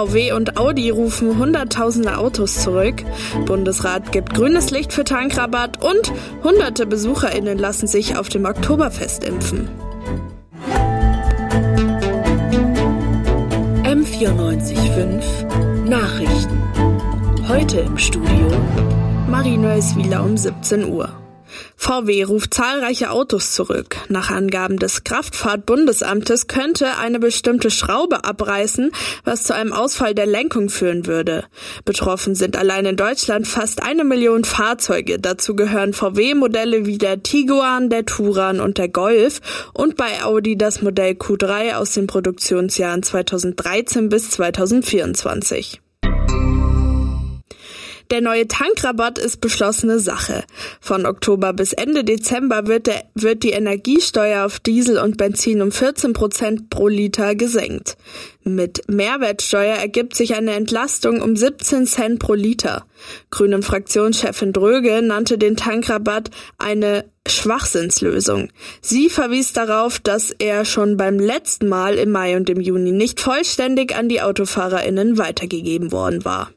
VW und Audi rufen hunderttausende Autos zurück. Bundesrat gibt grünes Licht für Tankrabatt und hunderte BesucherInnen lassen sich auf dem Oktoberfest impfen. M94.5 Nachrichten. Heute im Studio Marie-Noël Wieler um 17 Uhr. VW ruft zahlreiche Autos zurück. Nach Angaben des Kraftfahrtbundesamtes könnte eine bestimmte Schraube abreißen, was zu einem Ausfall der Lenkung führen würde. Betroffen sind allein in Deutschland fast 1 Million Fahrzeuge. Dazu gehören VW-Modelle wie der Tiguan, der Touran und der Golf und bei Audi das Modell Q3 aus den Produktionsjahren 2013 bis 2024. Der neue Tankrabatt ist beschlossene Sache. Von Oktober bis Ende Dezember wird die Energiesteuer auf Diesel und Benzin um 14% pro Liter gesenkt. Mit Mehrwertsteuer ergibt sich eine Entlastung um 17 Cent pro Liter. Grünen-Fraktionschefin Dröge nannte den Tankrabatt eine Schwachsinnslösung. Sie verwies darauf, dass er schon beim letzten Mal im Mai und im Juni nicht vollständig an die AutofahrerInnen weitergegeben worden war.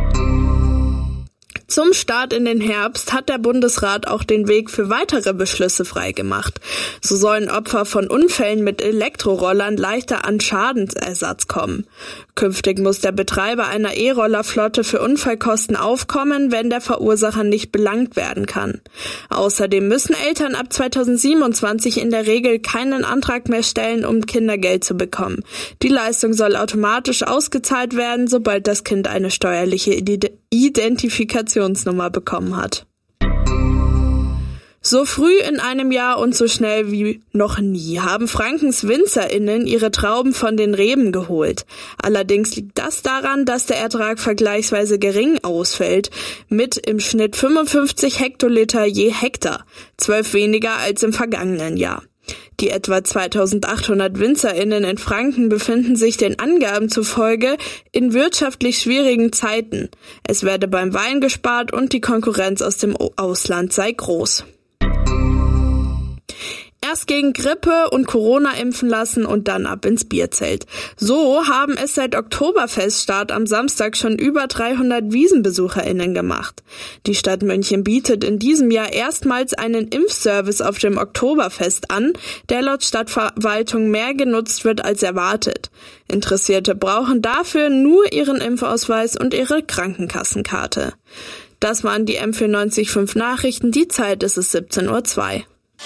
Zum Start in den Herbst hat der Bundesrat auch den Weg für weitere Beschlüsse freigemacht. So sollen Opfer von Unfällen mit Elektrorollern leichter an Schadensersatz kommen. Künftig muss der Betreiber einer E-Rollerflotte für Unfallkosten aufkommen, wenn der Verursacher nicht belangt werden kann. Außerdem müssen Eltern ab 2027 in der Regel keinen Antrag mehr stellen, um Kindergeld zu bekommen. Die Leistung soll automatisch ausgezahlt werden, sobald das Kind eine steuerliche Identifikationsnummer bekommen hat. So früh in einem Jahr und so schnell wie noch nie haben Frankens WinzerInnen ihre Trauben von den Reben geholt. Allerdings liegt das daran, dass der Ertrag vergleichsweise gering ausfällt, mit im Schnitt 55 Hektoliter je Hektar, 12 weniger als im vergangenen Jahr. Die etwa 2800 WinzerInnen in Franken befinden sich den Angaben zufolge in wirtschaftlich schwierigen Zeiten. Es werde beim Wein gespart und die Konkurrenz aus dem Ausland sei groß. Erst gegen Grippe und Corona impfen lassen und dann ab ins Bierzelt. So haben es seit Oktoberfeststart am Samstag schon über 300 WiesenbesucherInnen gemacht. Die Stadt München bietet in diesem Jahr erstmals einen Impfservice auf dem Oktoberfest an, der laut Stadtverwaltung mehr genutzt wird als erwartet. Interessierte brauchen dafür nur ihren Impfausweis und ihre Krankenkassenkarte. Das waren die M94.5 Nachrichten. Die Zeit ist es 17:02 Uhr.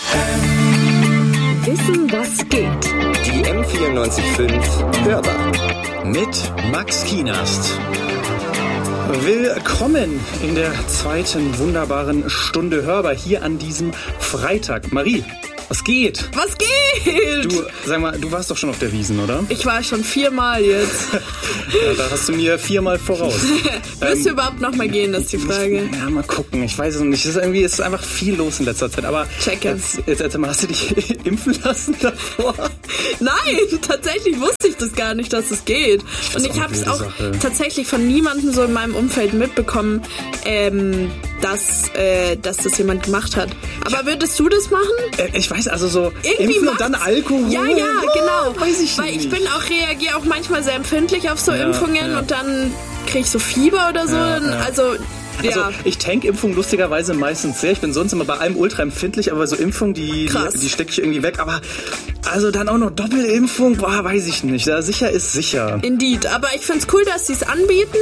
Wissen, was geht. Die M94.5 Hörbar. Mit Max Kienast. Willkommen in der zweiten wunderbaren Stunde Hörbar hier an diesem Freitag. Marie, was geht? Was geht? Du, sag mal, du warst doch schon auf der Wiesn, oder? Ich war schon 4-mal jetzt. Ja, da hast du mir 4-mal voraus. Wirst du überhaupt noch mal gehen, das ist die Frage. Ja, mal gucken. Ich weiß es noch nicht. Es ist einfach viel los in letzter Zeit. Aber Checke. Jetzt erzähl mal, hast du dich impfen lassen davor? Nein, tatsächlich wusste ich das gar nicht, dass es geht. Und ich habe es auch tatsächlich von niemandem so in meinem Umfeld mitbekommen, dass das jemand gemacht hat. Aber würdest du das machen? Ich weiß, also so irgendwie impfen und dann Alkohol. Ja, genau. Weiß ich Weil nicht. ich reagiere auch manchmal sehr empfindlich auf so Impfungen und dann kriege ich so Fieber oder so. Also ich tank Impfung lustigerweise meistens sehr. Ich bin sonst immer bei allem ultra empfindlich, aber so Impfung, die stecke ich irgendwie weg. Aber also dann auch noch Doppelimpfung, weiß ich nicht. Ja, sicher ist sicher. Indeed. Aber ich find's cool, dass sie es anbieten.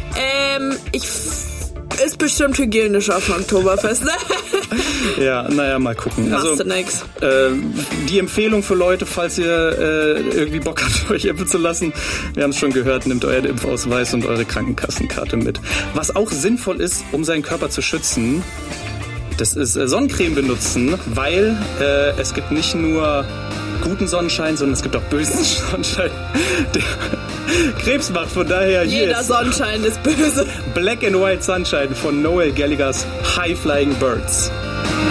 Ist bestimmt hygienisch auf dem Oktoberfest, ne? Ja, naja, mal gucken. Machst also du nix. Die Empfehlung für Leute, falls ihr irgendwie Bock habt, euch impfen zu lassen, wir haben es schon gehört, nehmt euren Impfausweis und eure Krankenkassenkarte mit. Was auch sinnvoll ist, um seinen Körper zu schützen, das ist Sonnencreme benutzen, weil es gibt nicht nur guten Sonnenschein, sondern es gibt auch bösen Sonnenschein, der Krebs macht. Von daher hier jeder Sonnenschein ist böse. Black and White Sunshine von Noel Gallagher's High Flying Birds.